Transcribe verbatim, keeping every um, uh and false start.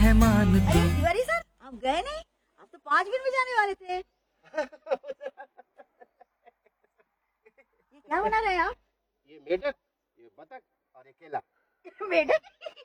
मेहमान तू। तिवारी सर आप गए नहीं, आप तो पाँच मिनट में जाने वाले थे। ये क्या बना रहे हैं आप? ये मेढक, ये बतख और ये केला। मेढक